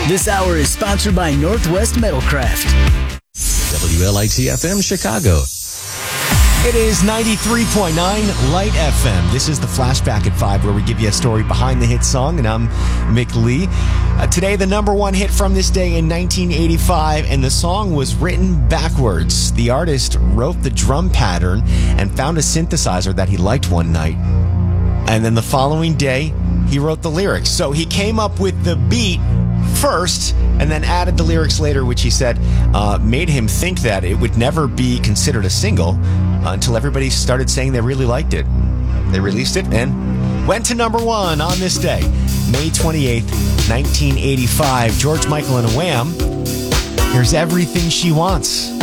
This hour is sponsored by Northwest Metalcraft. WLIT-FM Chicago. It is 93.9 Light FM. This is the Flashback at 5, where we give you a story behind the hit song, and I'm Mick Lee. Today, the number one hit from this day in 1985, and the song was written backwards. The artist wrote the drum pattern and found a synthesizer that he liked one night. And then the following day, he wrote the lyrics. So he came up with the beat first and then added the lyrics later, which he said made him think that it would never be considered a single until everybody started saying they really liked it. They released it and went to number one on this day, May 28th, 1985. George Michael and Wham! Here's Everything She Wants.